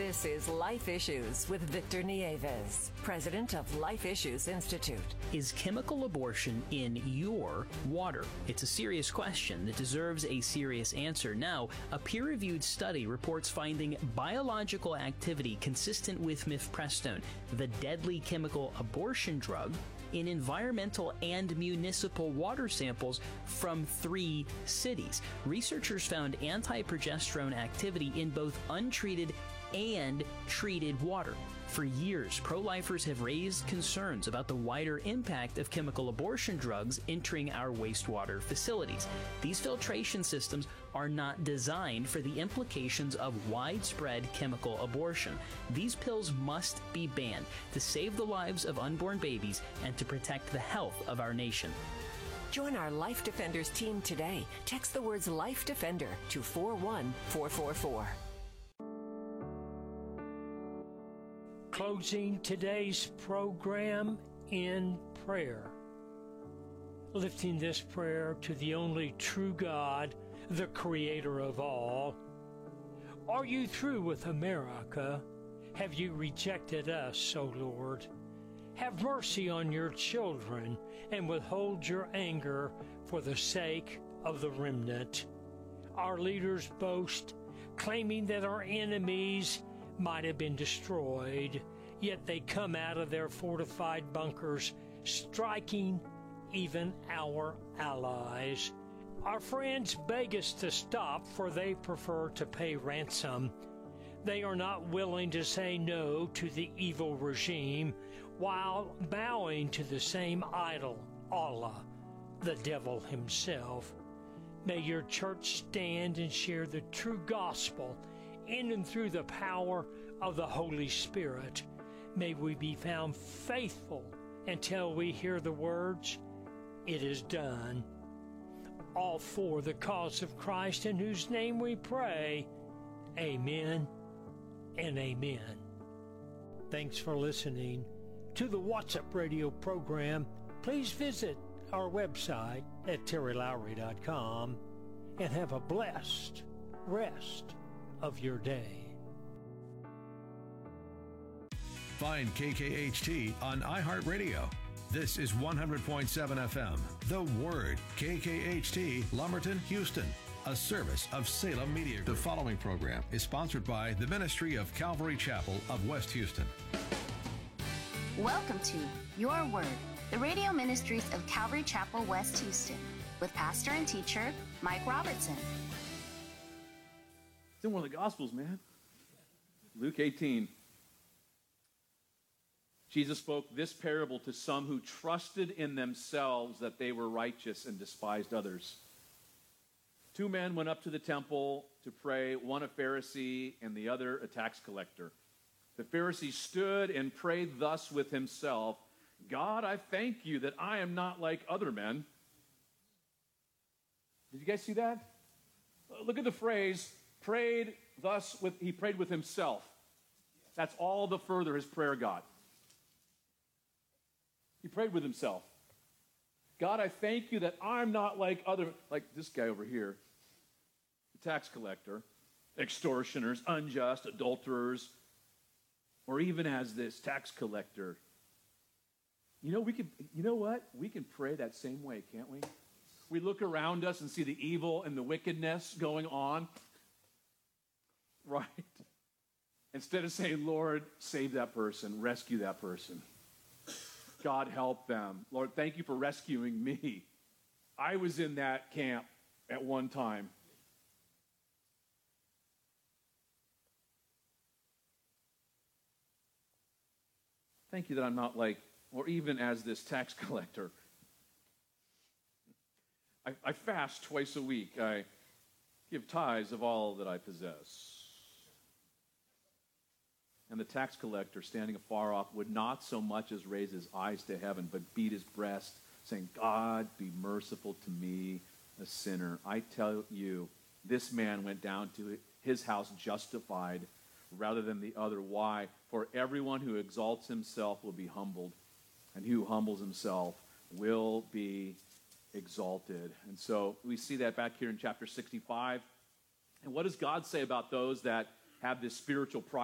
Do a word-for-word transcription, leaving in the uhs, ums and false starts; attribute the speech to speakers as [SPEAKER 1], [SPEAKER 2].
[SPEAKER 1] This is Life Issues with Victor Nieves, president of Life Issues Institute.
[SPEAKER 2] Is chemical abortion in your water? It's a serious question that deserves a serious answer. Now, a peer-reviewed study reports finding biological activity consistent with mifepristone, the deadly chemical abortion drug, in environmental and municipal water samples from three cities. Researchers found anti-progesterone activity in both untreated and treated water. For years, pro-lifers have raised concerns about the wider impact of chemical abortion drugs entering our wastewater facilities. These filtration systems are not designed for the implications of widespread chemical abortion. These pills must be banned to save the lives of unborn babies and to protect the health of our nation.
[SPEAKER 1] Join our Life Defenders team today. Text the words Life Defender to four one four four four.
[SPEAKER 3] Closing today's program in prayer. Lifting this prayer to the only true God, the creator of all. Are you through with America? Have you rejected us, O Lord? Have mercy on your children and withhold your anger for the sake of the remnant. Our leaders boast, claiming that our enemies might have been destroyed, yet they come out of their fortified bunkers, striking even our allies. Our friends beg us to stop, for they prefer to pay ransom. They are not willing to say no to the evil regime, while bowing to the same idol, Allah, the devil himself. May your church stand and share the true gospel in and through the power of the Holy Spirit. May we be found faithful until we hear the words, "It is done." All for the cause of Christ, in whose name we pray. Amen and amen. Thanks for listening to the What's Up Radio program. Please visit our website at terry lowry dot com and have a blessed rest of your day.
[SPEAKER 4] Find K K H T on iHeartRadio. This is one hundred point seven F M. The Word, K K H T, Lumberton, Houston. A service of Salem Media Group. The following program is sponsored by the Ministry of Calvary Chapel of West Houston.
[SPEAKER 5] Welcome to Your Word, the radio ministries of Calvary Chapel, West Houston, with pastor and teacher Mike Robertson.
[SPEAKER 6] It's in one of the Gospels, man. Luke eighteen. Jesus spoke this parable to some who trusted in themselves that they were righteous and despised others. Two men went up to the temple to pray, one a Pharisee and the other a tax collector. The Pharisee stood and prayed thus with himself, "God, I thank you that I am not like other men." Did you guys see that? Look at the phrase, prayed thus with, he prayed with himself. That's all the further his prayer got. He prayed with himself. God, I thank you that I'm not like other, like this guy over here, the tax collector, extortioners, unjust, adulterers, or even as this tax collector. You know, we can, you know what? We can pray that same way, can't we? We look around us and see the evil and the wickedness going on, right? Instead of saying, Lord, save that person, rescue that person. God, help them. Lord, thank you for rescuing me. I was in that camp at one time. Thank you that I'm not like, or even as this tax collector. I, I fast twice a week. I give tithes of all that I possess. And the tax collector, standing afar off, would not so much as raise his eyes to heaven, but beat his breast, saying, God, be merciful to me, a sinner. I tell you, this man went down to his house justified rather than the other. Why? For everyone who exalts himself will be humbled, and he who humbles himself will be exalted. And so we see that back here in chapter sixty-five. And what does God say about those that have this spiritual pride?